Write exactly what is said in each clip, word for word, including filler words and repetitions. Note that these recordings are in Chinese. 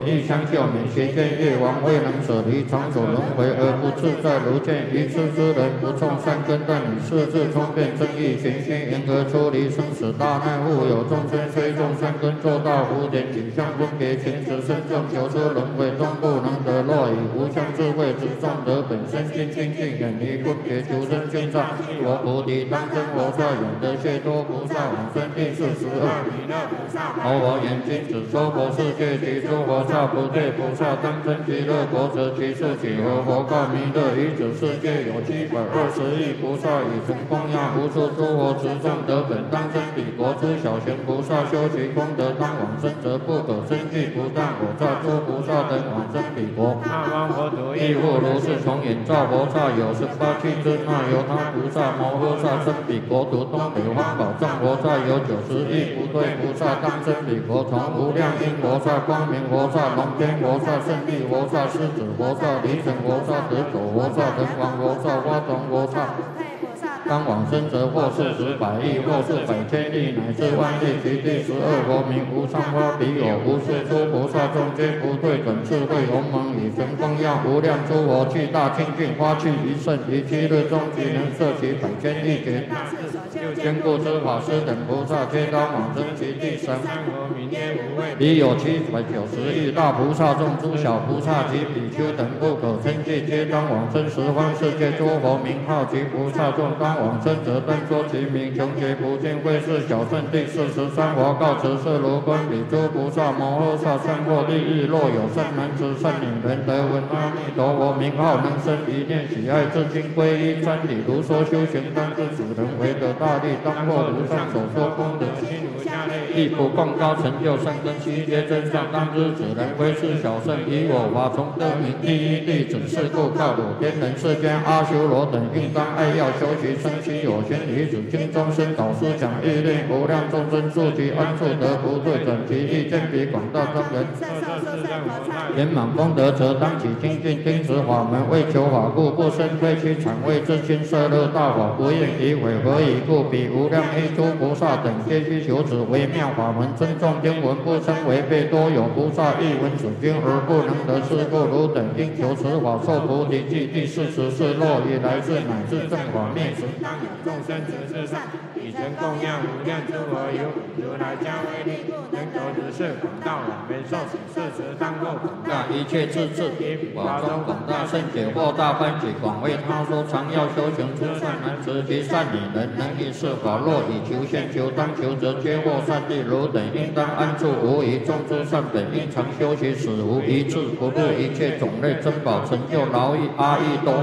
欲相救免邪见业王未能舍离长久轮回而不自在如见愚痴之人不种善根但以四智聪辩正义玄虚严格出离生死大难户有众生虽种善根做到无点体相分别前此身众求出轮回终不能得若以无相智慧之众得本身心清净远离分别求生现上我菩提当生佛刹永得解脱菩萨往生第四十二弥勒菩萨摩诃眼睛只说佛世界及诸佛刹不对菩萨当生极乐国者其数几何佛告弥勒于此世界有七百二十亿菩萨以成供养无数诸佛持众得本当生彼国诸小贤菩萨修其功德当往生则不可生计不但我刹诸菩萨等往生彼国那王佛土亦复如是从眼照佛刹有十八七尊那由他菩萨摩诃萨生彼国土东北方宝藏佛刹有九十亿不对菩萨当生彼国从无量因佛刹光明佛刹龙天佛萨胜利佛萨狮子佛萨离尘佛萨得走佛萨人王佛萨花种佛萨当往生者或是十百亿或是百千亿乃至万亿其第十二佛名无上花彼有无数诸菩萨众皆不对准智慧鸿蒙以神供养无量诸佛具大清净花趣一圣于七日中即能摄其百千亿劫坚固之法师等菩萨皆当往生其第三佛名曰无畏彼有七百九十亿大菩萨众诸小菩萨及比丘等不可称计皆当往生十方世界诸佛名号及菩萨众当往生者但说其名穷劫不尽会是小圣第四十三佛告辞是如观彼诸菩萨摩诃萨善获利益若有善男子善女人得闻阿弥陀佛名号能生一念喜爱至今皈依真理如说修行当知主人为得大力当获如上所说功德心如下类亦不共高成就善根悉皆真相当知此人为是小圣以我法从得名第一弟子是故告汝天人世间阿修罗等应当爱要修习生其有玄于子经中生导师讲义令无量众生助其安处得不对准其意见比广大众人圆满功德则当起精进听持法门为求法故不生推其产为自心摄乐大法不愿以毁何以故彼无量依诸菩萨等皆须求此微妙法门尊重经文不称违背多有菩萨亦闻此经而不能得是故汝等应求此法受菩提记第四十四若以来世乃至正法灭时当有众生执事上以成供养无量诸佛有如来加威力能求执事广大往遍受此事时当获广大一切智智以法中广大圣解或大欢喜广为他说常要修行诸善男子及善女人能以是法若以求现求当求则皆获善利汝等应当安住无疑众诸善本应常修习使无一致不入一切种类珍宝成就劳役阿逸多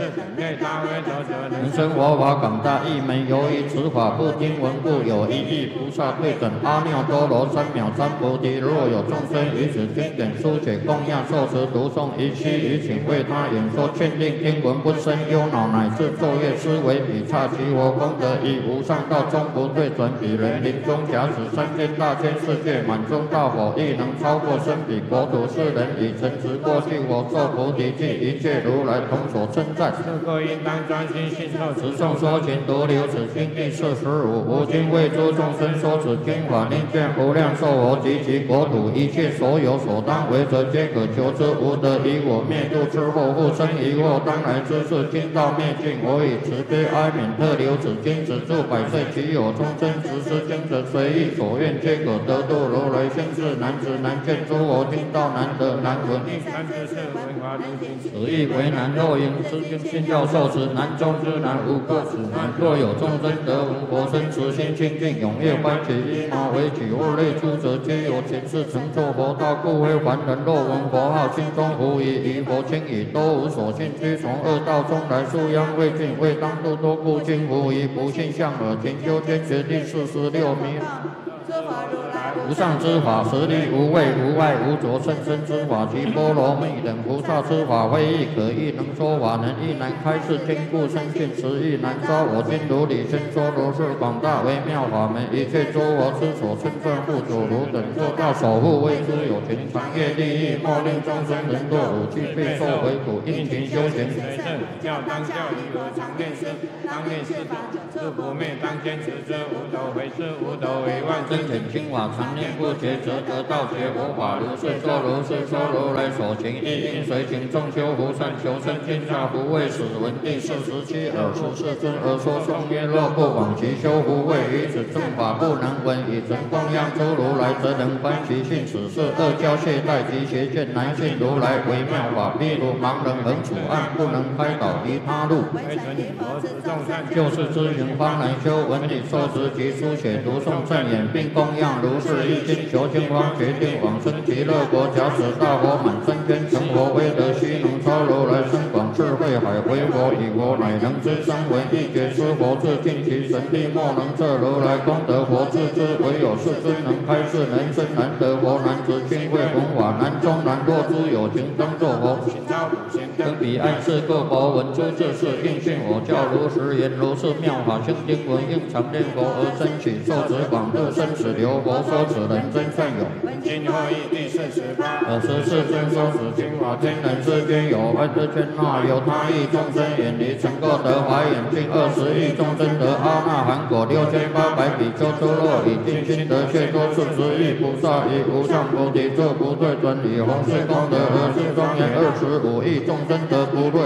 人生佛法广大义门由于此法不听闻故有一亿菩萨对准阿耨多罗三藐三菩提若有众生于此经典书写供养受持读诵一期于请为他演说劝令听闻不生忧恼乃至昼夜思维比刹其佛功德以无上道终不对准彼人临终假使三千大千世界满中大火亦能超过生彼国土世人以诚实过去我受菩提记一切如来同所称赞是故应当专心信受持诵说勤独留此经第四十五无今为诸众生说此经法令见无量寿佛及其国土一切所有所当为者皆可求之无得以我灭度之后复生疑惑当来之事经道灭尽我以慈悲哀悯特留此经止住百岁其有众生执施经者随意所愿皆可得度如来先世难知难见诸佛经道难得难闻此意为难若因此经信教受持难中之难无个此难若有众生得闻佛身慈心清净踊跃欢喜依马为举物类诸者皆有前世成就佛道故非凡人若闻佛号心中无疑于佛轻已多无所信居从恶道中来素殃未尽未当度多故今无疑不信向耳勤修坚决第四十六名无上之法实力无畏无碍无着甚深之法及波罗蜜等菩萨之法非亦可亦能说法能亦难开示坚固深信实亦难招我今如理先说如是广大微妙法门一切诸佛之所称赞护主如等做到守护为之有情长业利益莫令众生人堕五趣备受为苦应勤修行随正教当教以何常念师当念师是不灭当坚持之无斗为师无斗为万真显清法常念不觉，则得道觉。无法如是说，如是说，如来所行一应随行，众修福善，求生天下福位。使文第四十七尔复世尊而说颂曰：若不往其修福位，于此正法不能闻，以真供养诸如来，则能观其性。此是恶教懈怠及邪见难信如来为妙法，譬如盲人横处暗，不能开导离他路。就是知行方能修，文理受持及书写读诵正言，并供养如是一经，求经方决定往生极乐国。假使大佛满身天成佛，威德悉能超如来深广智慧海，为佛以佛乃能知身为一觉知佛智，尽其神力莫能测如来功德佛智之，唯有世尊能开示人生难得佛难知清慧弘法难中难，若诸有情当作佛，更彼岸是各佛闻诸智事，应信我教如实言，如是妙法性经文，应常念佛而生起，受持广度生死流。佛说此人真善有。今后义第四十八。尔时世尊说此经法，天人世间有万之千那，有他亿众生远离成垢得华眼净，二十亿众生得阿那含果，六千八百比丘出落以尽心得解脱，四十亿菩萨以无上菩提作不退转，以弘誓功德而是庄严，二十五亿众生得不退。